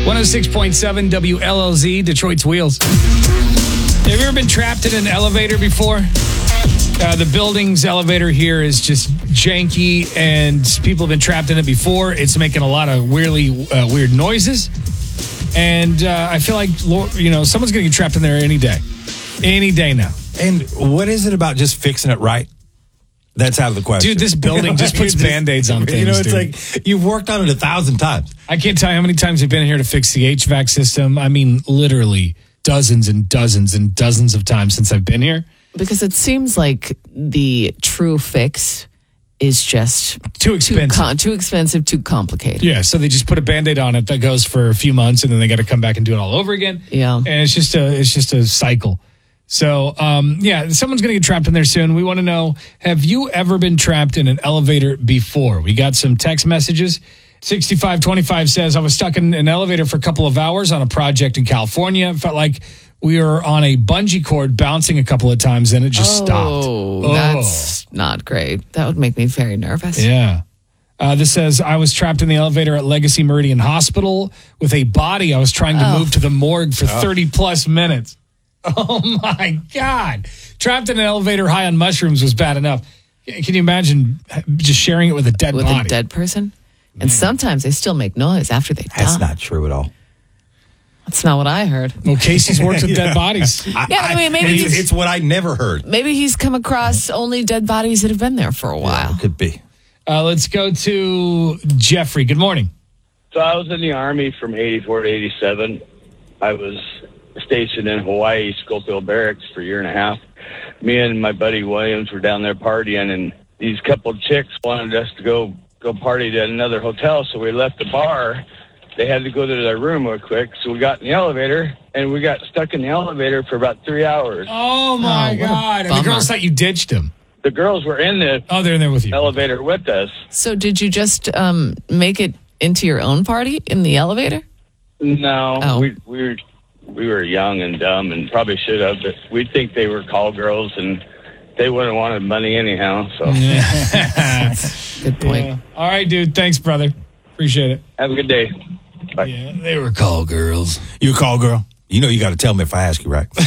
106.7 WLLZ, Detroit's Wheels. Have you ever been trapped in an elevator before? The building's elevator here is just janky, and people have been trapped in it before. It's making a lot of weird noises. And I feel like, someone's going to get trapped in there any day. Any day now. And what is it about just fixing it right? That's out of the question. Dude, this building just puts Band-Aids on things, it's like you've worked on it 1,000 times. I can't tell you how many times I've been here to fix the HVAC system. I mean, literally dozens and dozens and dozens of times since I've been here. Because it seems like the true fix is just too expensive. Too expensive, too complicated. Yeah, so they just put a Band-Aid on it that goes for a few months, and then they got to come back and do it all over again. Yeah. And it's just a cycle. So, someone's going to get trapped in there soon. We want to know, have you ever been trapped in an elevator before? We got some text messages. 6525 says, I was stuck in an elevator for a couple of hours on a project in California. It felt like we were on a bungee cord bouncing a couple of times, and it just stopped. Oh, that's not great. That would make me very nervous. Yeah. This says, I was trapped in the elevator at Legacy Meridian Hospital with a body I was trying to move to the morgue for 30 plus minutes. Oh, my God. Trapped in an elevator high on mushrooms was bad enough. Can you imagine just sharing it with a dead body? With a dead person? And sometimes they still make noise after they die. That's not true at all. That's not what I heard. Well, Casey's worked with dead bodies. Maybe it's what I never heard. Maybe he's come across only dead bodies that have been there for a while. Yeah, could be. Let's go to Jeffrey. Good morning. So I was in the Army from 84 to 87. I was stationed in Hawaii, Schofield Barracks, for a year and a half. Me and my buddy Williams were down there partying, and these couple of chicks wanted us to go party at another hotel, so we left the bar. They had to go to their room real quick, so we got in the elevator, and we got stuck in the elevator for about 3 hours. Oh, my God. And the girls thought you ditched them. The girls were in the they're in there with you. Elevator with us. So did you just make it into your own party in the elevator? No, we were young and dumb and probably should have, but we'd think they were call girls, and they wouldn't have wanted money anyhow. So Good point. Yeah. All right, dude. Thanks, brother. Appreciate it. Have a good day. Bye. Yeah, they were call girls. You a call girl? You know you got to tell me if I ask you right.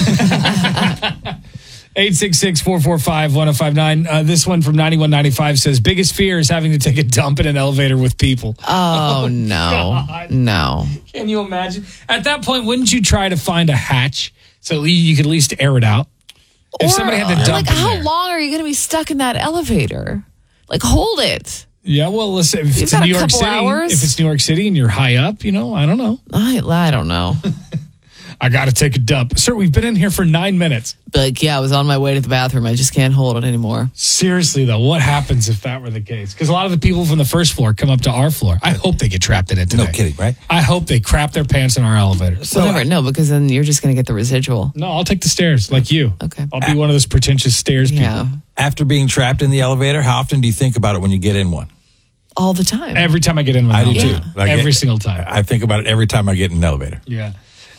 866-445-1059. This one from 9195 says, biggest fear is having to take a dump in an elevator with people. Oh, no. God. No. Can you imagine? At that point, wouldn't you try to find a hatch so you could at least air it out? If somebody had to dump how long are you going to be stuck in that elevator? Like, hold it. Yeah, well, listen, if it's in New York City, if it's New York City and you're high up, I don't know. I don't know. I got to take a dump. Sir, we've been in here for 9 minutes. Like, I was on my way to the bathroom. I just can't hold it anymore. Seriously, though, what happens if that were the case? Because a lot of the people from the first floor come up to our floor. I hope they get trapped in it today. No kidding, right? I hope they crap their pants in our elevator. So no, because then you're just going to get the residual. No, I'll take the stairs like you. Okay. I'll be one of those pretentious stairs people. After being trapped in the elevator, how often do you think about it when you get in one? All the time. Every time I get in one. I do too. Every single time. I think about it every time I get in an elevator. Yeah.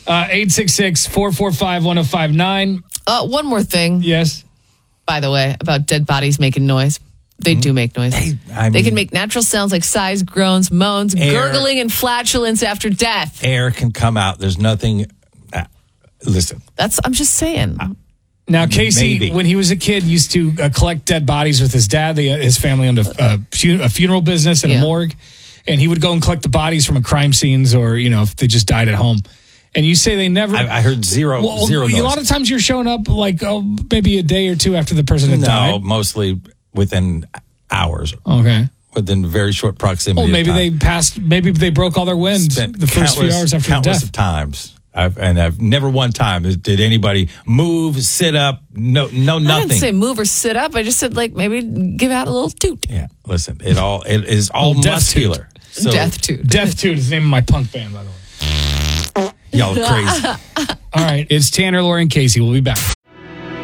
866-445-1059. One more thing. Yes. By the way, about dead bodies making noise. They do make noise. They can make natural sounds like sighs, groans, moans, gurgling, and flatulence after death. Air can come out. There's nothing. Listen. I'm just saying. Now, Casey, when he was a kid, used to collect dead bodies with his dad. His family owned a funeral business and a morgue. And he would go and collect the bodies from crime scenes or, if they just died at home. And you say they never... I heard zero noise. A lot of times you're showing up maybe a day or two after the person had died. No, mostly within hours. Okay. Within very short proximity. Well, maybe they passed... Maybe they broke all their wind the first few hours after death. Countless of times. I've never one time did anybody move, sit up, no nothing. I didn't say move or sit up. I just said maybe give out a little toot. Yeah, listen, it is all muscular. So, Death Toot. Death Toot is the name of my punk band, by the way. Y'all are crazy. All right, it's Tanner, Laura, and Casey. We'll be back.